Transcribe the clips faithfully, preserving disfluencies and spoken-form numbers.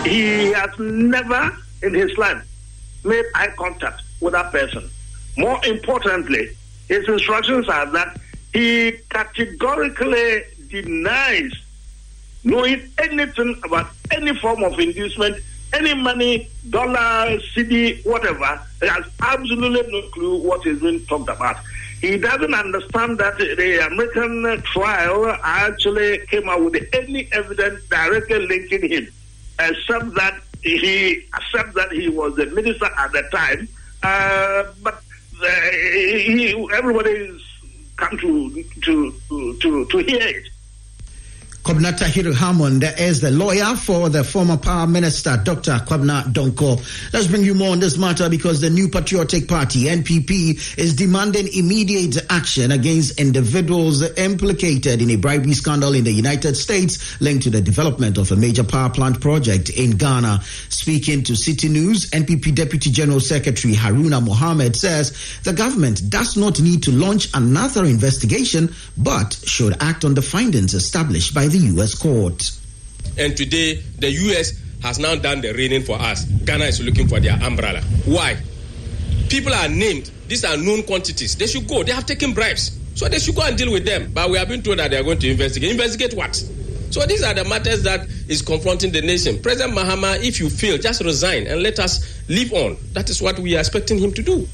He has never in his life made eye contact with that person. More importantly, his instructions are that he categorically denies knowing anything about any form of inducement, any money, dollar, C D, whatever. He has absolutely no clue what is being talked about. He doesn't understand that the American trial actually came out with any evidence directly linking him, except that he accepts that he was the minister at the time. Uh, but uh, he, everybody is come to to to to hear it. Kwabena Tahiru Hammond is the lawyer for the former Power Minister, Doctor Kwabena Donkor. Let's bring you more on this matter because the New Patriotic Party, N P P, is demanding immediate action against individuals implicated in a bribery scandal in the United States linked to the development of a major power plant project in Ghana. Speaking to City News, N P P Deputy General Secretary Haruna Mohammed says the government does not need to launch another investigation, but should act on the findings established by the U S court. And today, the U S has now done the reigning for us. Ghana is looking for their umbrella. Why? People are named. These are known quantities. They should go. They have taken bribes. So they should go and deal with them. But we have been told that they are going to investigate. Investigate what? So these are the matters that is confronting the nation. President Mahama, if you fail, just resign and let us live on. That is what we are expecting him to do.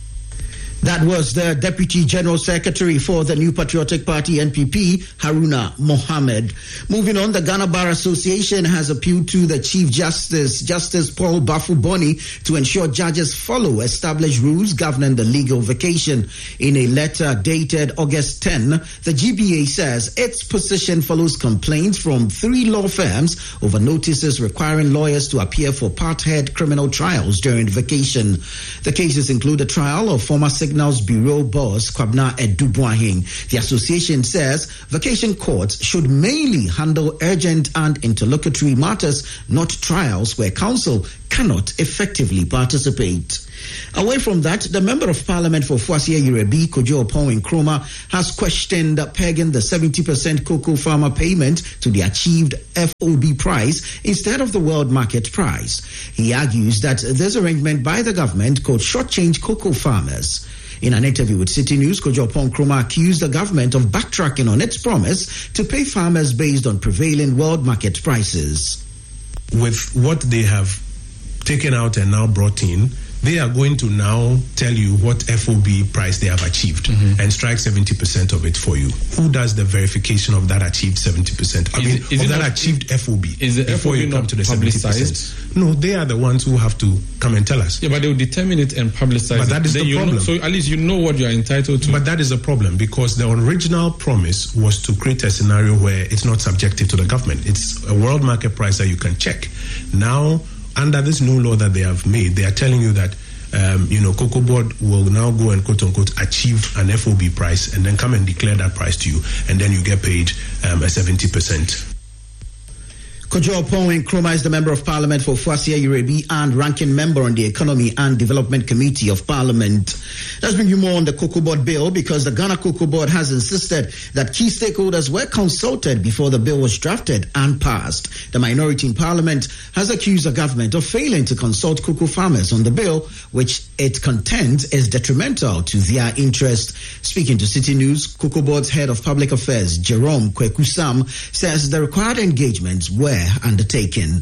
That was the Deputy General Secretary for the New Patriotic Party, N P P, Haruna Mohammed. Moving on, the Ghana Bar Association has appealed to the Chief Justice, Justice Paul Bafuboni, to ensure judges follow established rules governing the legal vacation. In a letter dated August tenth, the G B A says its position follows complaints from three law firms over notices requiring lawyers to appear for part-head criminal trials during vacation. The cases include the trial of former Signals Bureau boss Kwabena Edubuahin. The association says vacation courts should mainly handle urgent and interlocutory matters, not trials where counsel cannot effectively participate. Away from that, the Member of Parliament for Fuasia Yirebi, Kojo Opon Nkrumah, has questioned pegging the seventy percent cocoa farmer payment to the achieved F O B price instead of the world market price. He argues that this arrangement by the government could shortchange cocoa farmers. In an interview with City News, Kojo Opon Nkrumah accused the government of backtracking on its promise to pay farmers based on prevailing world market prices. With what they have taken out and now brought in, they are going to now tell you what F O B price they have achieved mm-hmm. and strike seventy percent of it for you. Who does the verification of that achieved seventy percent? I is mean, it, is of that not, achieved F O B is the before F O B you come not to the seventy percent? No, they are the ones who have to come and tell us. Yeah, but they will determine it and publicize but it. That is then the problem. Know, so at least you know what you are entitled to. But that is a problem because the original promise was to create a scenario where it's not subjective to the government. It's a world market price that you can check. Now, under this new law that they have made, they are telling you that Um, you know, Cocoa Board will now go and quote unquote achieve an F O B price and then come and declare that price to you, and then you get paid um, a seventy percent. Kojo Opon Nkrumah is the Member of Parliament for Fuasia Yirebi and ranking member on the Economy and Development Committee of Parliament. Let's bring you more on the Cocoa Board bill because the Ghana Cocoa Board has insisted that key stakeholders were consulted before the bill was drafted and passed. The minority in Parliament has accused the government of failing to consult cocoa farmers on the bill, which it contends is detrimental to their interest. Speaking to City News, Cocoa Board's head of public affairs, Jerome Kwekusam, says the required engagements were undertaken.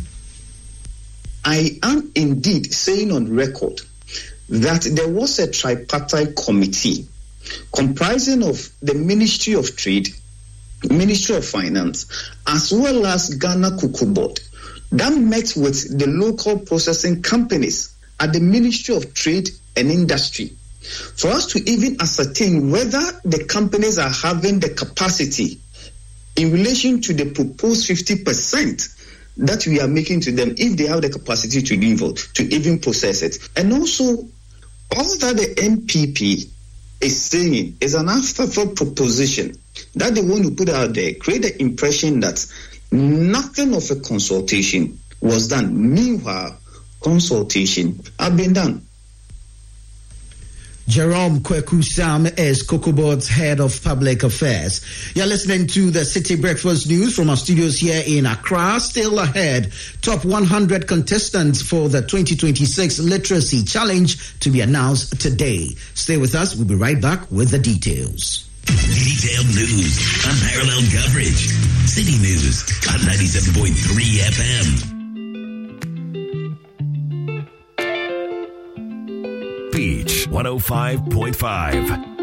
I am indeed saying on record that there was a tripartite committee comprising of the Ministry of Trade, Ministry of Finance, as well as Ghana Cocoa Board that met with the local processing companies at the Ministry of Trade and Industry for us to even ascertain whether the companies are having the capacity in relation to the proposed fifty percent that we are making to them, if they have the capacity to even, to even process it. And also, all that the N P P is saying is an afterthought proposition that they want to put out there, create the impression that nothing of a consultation was done. Meanwhile, consultation have been done. Jerome Kweku-Sam is COCOBOD's head of public affairs. You're listening to the City Breakfast News from our studios here in Accra. Still ahead, top one hundred contestants for the twenty twenty-six Literacy Challenge to be announced today. Stay with us. We'll be right back with the details. Detailed news, unparalleled coverage. City News on ninety-seven point three F M. Beach one oh five point five.